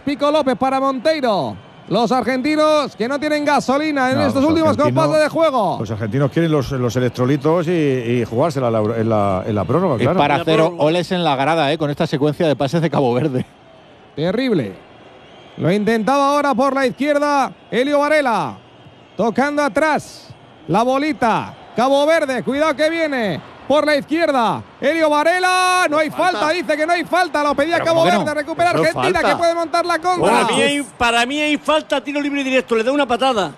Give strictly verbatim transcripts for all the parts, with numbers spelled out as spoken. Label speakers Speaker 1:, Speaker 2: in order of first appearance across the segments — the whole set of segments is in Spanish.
Speaker 1: Pico López para Monteiro. Los argentinos que no tienen gasolina en no, estos últimos compases de juego.
Speaker 2: Los argentinos quieren los, los electrolitos y, y jugársela en la, en la, en la prórroga,
Speaker 3: es
Speaker 2: claro.
Speaker 3: para hacer oles en la grada, ¿eh? Con esta secuencia de pases de Cabo Verde.
Speaker 1: Terrible. Lo intentaba ahora por la izquierda Elio Varela. Tocando atrás. La bolita. Cabo Verde, cuidado que viene. Por la izquierda, Elio Varela, no hay falta, falta dice que no hay falta, lo pedía Cabo Verde, no? Recupera Pero Argentina falta. Que puede montar la contra.
Speaker 4: Para mí, hay, para mí hay falta, tiro libre directo, le da una patada.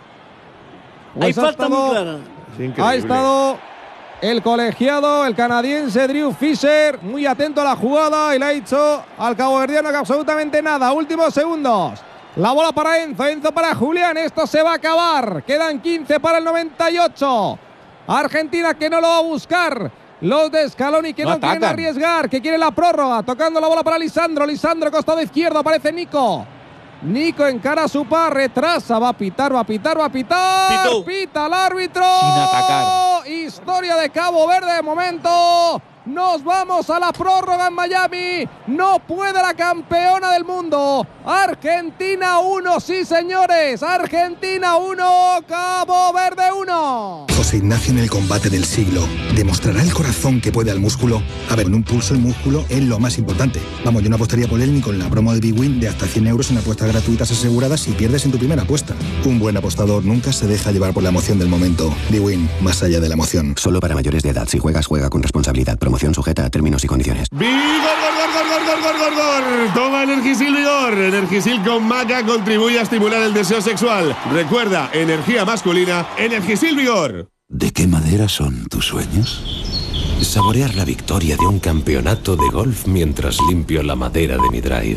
Speaker 4: Pues hay falta estado, muy clara.
Speaker 1: Ha estado el colegiado, el canadiense Drew Fisher, muy atento a la jugada y le ha dicho al caboverdiano que absolutamente nada. Últimos segundos. La bola para Enzo, Enzo para Julián, esto se va a acabar. Quedan quince para el noventa y ocho. Argentina que no lo va a buscar. Los de Scaloni que no, no quieren arriesgar, que quiere la prórroga. Tocando la bola para Lisandro. Lisandro, costado izquierdo, aparece Nico. Nico encara a su par, retrasa, va a pitar, va a pitar, va a pitar. Pito. Pita al árbitro.
Speaker 3: Sin atacar.
Speaker 1: Historia de Cabo Verde de momento. Nos vamos a la prórroga en Miami. No puede la campeona del mundo. Argentina uno, sí señores. Argentina uno, Cabo Verde uno.
Speaker 5: José Ignacio en el combate del siglo. ¿Demostrará el corazón que puede al músculo? A ver, en un pulso el músculo es lo más importante. Vamos, yo no apostaría por él ni con la promo de Big Win de hasta cien euros en apuestas gratuitas aseguradas si pierdes en tu primera apuesta. Un buen apostador nunca se deja llevar por la emoción del momento. Big Win, más allá de la emoción.
Speaker 6: Solo para mayores de edad. Si juegas, juega con responsabilidad. Promoción sujeta a términos y condiciones.
Speaker 7: ¡Vigor, gor, gor, gor, gor, gor, gor, gor! Toma Energisil Vigor. Energisil con maca contribuye a estimular el deseo sexual. Recuerda, energía masculina, Energisil Vigor.
Speaker 8: ¿De qué madera son tus sueños? Saborear la victoria de un campeonato de golf mientras limpio la madera de mi drive.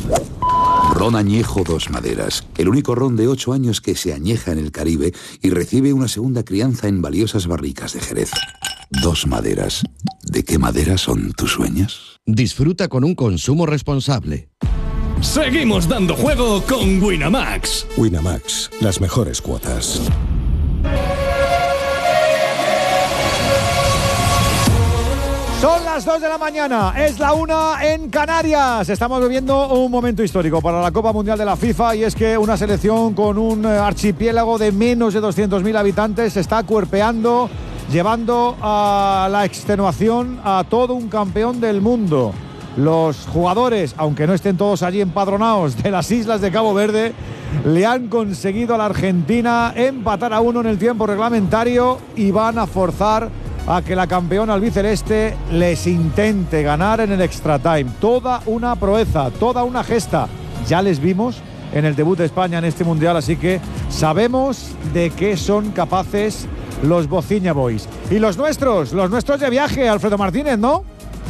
Speaker 9: Ron Añejo Dos Maderas, el único ron de ocho años que se añeja en el Caribe y recibe una segunda crianza en valiosas barricas de Jerez. Dos Maderas. ¿De qué madera son tus sueños?
Speaker 10: Disfruta con un consumo responsable.
Speaker 11: Seguimos dando juego con Winamax.
Speaker 12: Winamax, las mejores cuotas.
Speaker 2: Son las dos de la mañana, es la una en Canarias. Estamos viviendo un momento histórico para la Copa Mundial de la FIFA y es que una selección con un archipiélago de menos de doscientos mil habitantes se está cuerpeando, llevando a la extenuación a todo un campeón del mundo. Los jugadores, aunque no estén todos allí empadronados de las islas de Cabo Verde, le han conseguido a la Argentina empatar a uno en el tiempo reglamentario y van a forzar a que la campeona albiceleste les intente ganar en el extra time. Toda una proeza, toda una gesta. Ya les vimos en el debut de España en este Mundial, así que sabemos de qué son capaces los Bociña Boys. Y los nuestros, los nuestros de viaje, Alfredo Martínez, ¿no?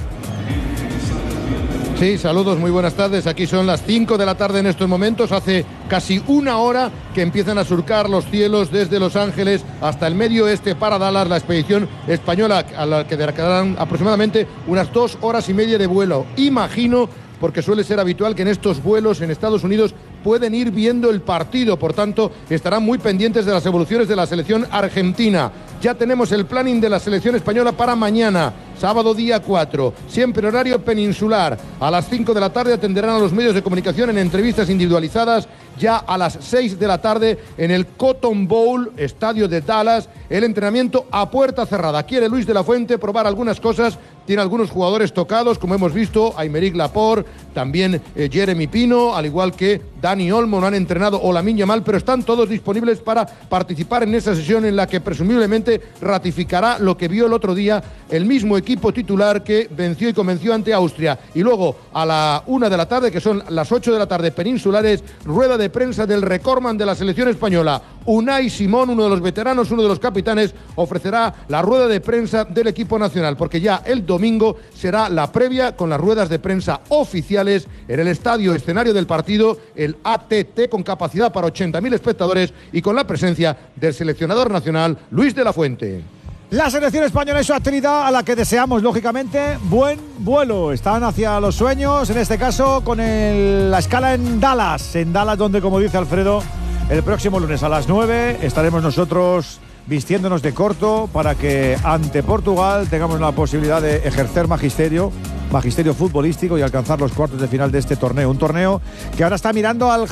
Speaker 13: Sí, saludos, muy buenas tardes. Aquí son las cinco de la tarde en estos momentos. Hace casi una hora que empiezan a surcar los cielos desde Los Ángeles hasta el medio oeste para Dallas, la expedición española, a la que dedicarán aproximadamente unas dos horas y media de vuelo. Imagino, porque suele ser habitual que en estos vuelos en Estados Unidos pueden ir viendo el partido, por tanto estarán muy pendientes de las evoluciones de la selección argentina. Ya tenemos el planning de la selección española para mañana, sábado día cuatro, siempre horario peninsular. A las cinco de la tarde atenderán a los medios de comunicación en entrevistas individualizadas. Ya a las seis de la tarde en el Cotton Bowl, estadio de Dallas, el entrenamiento a puerta cerrada. Quiere Luis de la Fuente probar algunas cosas. Tiene algunos jugadores tocados, como hemos visto, Aymeric Laporte, también eh, Jeremy Pino, al igual que Dani Olmo. No han entrenado o Lamine Yamal, pero están todos disponibles para participar en esa sesión en la que presumiblemente ratificará lo que vio el otro día el mismo equipo titular que venció y convenció ante Austria. Y luego a la una de la tarde, que son las ocho de la tarde peninsulares, rueda de prensa del recordman de la selección española. Unai Simón, uno de los veteranos, uno de los capitanes, ofrecerá la rueda de prensa del equipo nacional, porque ya el domingo será la previa con las ruedas de prensa oficiales en el estadio escenario del partido, el A T T, con capacidad para ochenta mil espectadores y con la presencia del seleccionador nacional Luis de la Fuente.
Speaker 2: La selección española y su actividad, a la que deseamos, lógicamente, buen vuelo. Están hacia los sueños, en este caso con el, la escala en Dallas. En Dallas, donde, como dice Alfredo, el próximo lunes a las nueve estaremos nosotros vistiéndonos de corto para que ante Portugal tengamos la posibilidad de ejercer magisterio, magisterio futbolístico y alcanzar los cuartos de final de este torneo. Un torneo que ahora está mirando al